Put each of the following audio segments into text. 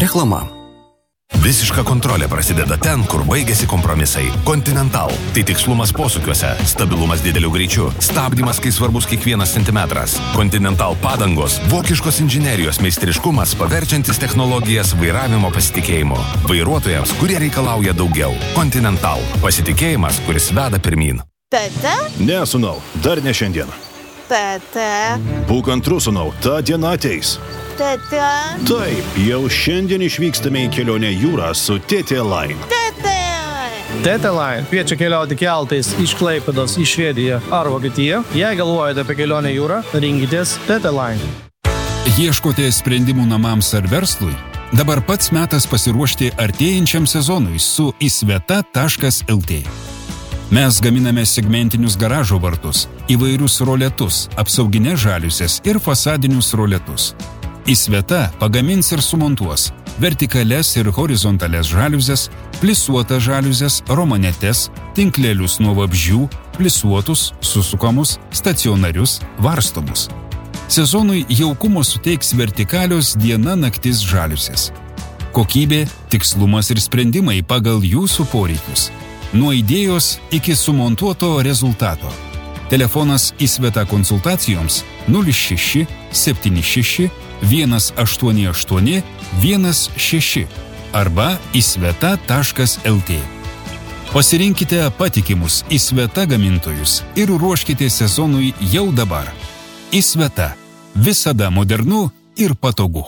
Reklama. Visiška kontrolė prasideda ten, kur baigėsi kompromisai. Continental. Tai tikslumas posūkiuose, stabilumas dideliu greičiu, stabdymas, kai svarbus kiekvienas centimetras. Continental padangos, vokiškos inžinerijos meistriškumas, paverčiantis technologijas vairavimo pasitikėjimu. Vairuotojams, kurie reikalauja daugiau. Continental. Pasitikėjimas, kuris veda pirmyn. Tete? Ne, sūnau, dar ne šiandien. Tete? Būk antrus, sūnau, ta diena ateis. Tete? Taip, jau šiandien išvykstame į kelionę jūrą su TT Line. Tete! TT Line kviečia keliauti keltais iš Klaipėdos į Švediją ar Vokietiją. Jei galvojate apie kelionę jūrą, rinkitės TT Line. Ieškote sprendimų namams ar verslui? Dabar pats metas pasiruošti artėjančiam sezonui su isveta.lt. Mes gaminame segmentinius garažo vartus, įvairius roletus, apsauginės žaliuses ir fasadinius roletus. Isveta pagamins ir sumontuos vertikales ir horizontales žaliuzes, plisuotas žaliuzes, romanetes, tinklelius nuo vabzdžių, plisuotus, susukamus, stacionarius, varstomus. Sezonui jaukumo suteiks vertikalios diena-naktis žaliuzės. Kokybė, tikslumas ir sprendimai pagal jūsų poreikius. Nuo idėjos iki sumontuoto rezultato. Telefonas Isveta konsultacijoms 06 76 188 16 arba isveta.lt. Pasirinkite patikimus Isveta gamintojus ir ruoškite sezonui jau dabar. Isveta. Visada modernu ir patogu.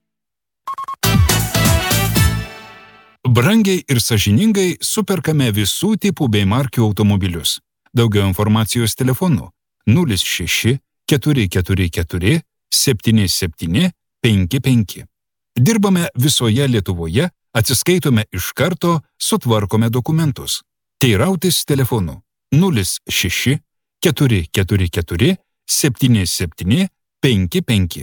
Brangiai ir sąžiningai superkame visų tipų bei markių automobilius. Daugiau informacijos telefonu 06 444 77 55. Dirbame visoje Lietuvoje, atsiskaitome iš karto, sutvarkome dokumentus. Teirautis telefonu 06 444 77 55.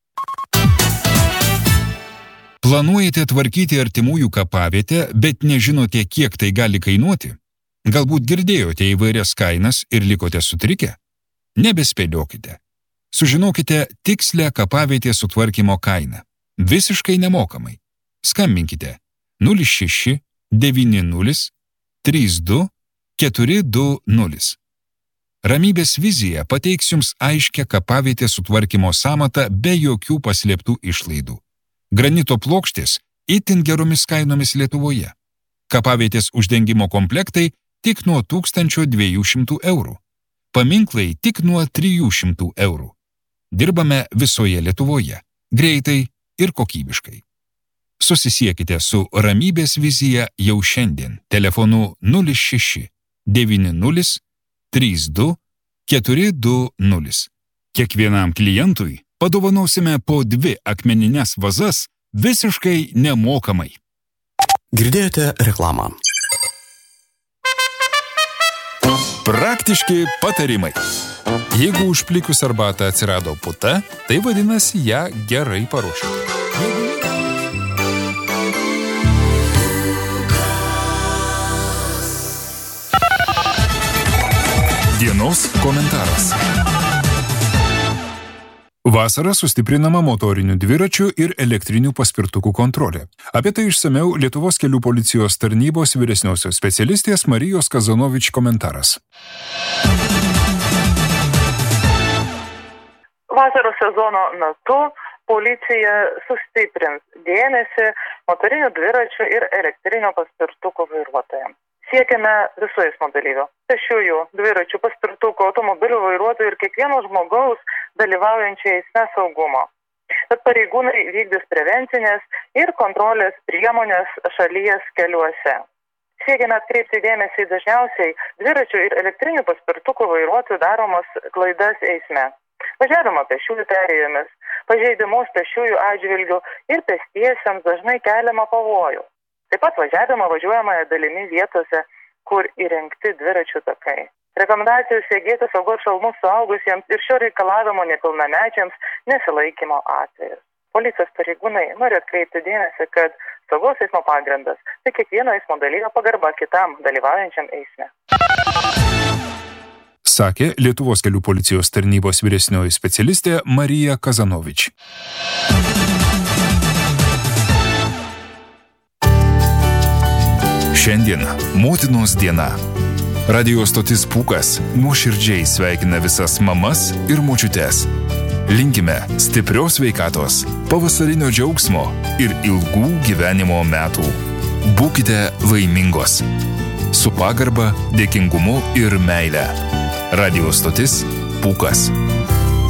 Planuojate tvarkyti artimųjų kapavietę, bet nežinote, kiek tai gali kainuoti? Galbūt girdėjote įvairias kainas ir likote sutrikę? Nebespėliokite. Sužinokite tikslę kapavietės sutvarkymo kainą. Visiškai nemokamai. Skambinkite 06 90 32 420. Ramybės vizija pateiks jums aiškę kapavietės sutvarkymo sąmatą be jokių paslėptų išlaidų. Granito plokštės itin geromis kainomis Lietuvoje. Kapavietės uždengimo komplektai tik nuo 1200 eurų. Paminklai tik nuo 300 eurų. Dirbame visoje Lietuvoje. Greitai ir kokybiškai. Susisiekite su Ramybės vizija jau šiandien. Telefonu 06 90 32 420. Kiekvienam klientui padovanosime po 2 akmenines vazas visiškai nemokamai. Girdėjote reklamą. Praktiški patarimai. Jeigu užplikus arbatą atsirado puta, tai vadinasi ją gerai paruošite. Dienos komentaras. Vasarą sustiprinama motorinių dviračių ir elektrinių paspirtukų kontrolė. Apie tai išsamiau Lietuvos kelių policijos tarnybos vyresniosios specialistės Marijos Kazanovič komentaras. Vasaros sezono metu policija sustiprins dėmesį motorinių dviračių ir elektrinio paspirtukų vairuotojams. Siekiame visų eismo dalyvių, pėsčiųjų, dviračių, paspirtukų, automobilių vairuotojų ir kiekvieno žmogaus dalyvaujančių eisme saugumo. Tad pareigūnai vykdys prevencinės ir kontrolės priemonės šalies keliuose. Siekiame atkreipti dėmesį dažniausiai dviračių ir elektrinių paspirtukų vairuotojų daromas klaidas eisme. Važiavimo pėsčiųjų perėjomis, pažeidimus pėsčiųjų atžvilgių ir pėstiesiems dažnai keliama pavojų. Taip pat važiuojamąją dalimi vietose, kur įrengti dviračių takai. Rekomendacijų segėti saugos šalmus suaugusiems ir šio reikalavimo nepilnamečiams nesilaikymo atvejus. Policijos pareigūnai nori atkreipti dėmesį, kad saugos eismo pagrindas tai kiekvieno eismo dalyvio pagarba kitam dalyvaujančiam eisme. Sakė Lietuvos kelių policijos tarnybos vyresnioji specialistė Marija Kazanovič. Šiandien motinos diena. Radio stotis Pūkas nuoširdžiai sveikina visas mamas ir močiutes. Linkime stiprios sveikatos, pavasarinio džiaugsmo ir ilgų gyvenimo metų. Būkite laimingos. Su pagarba, dėkingumu ir meile. Radio stotis Pūkas.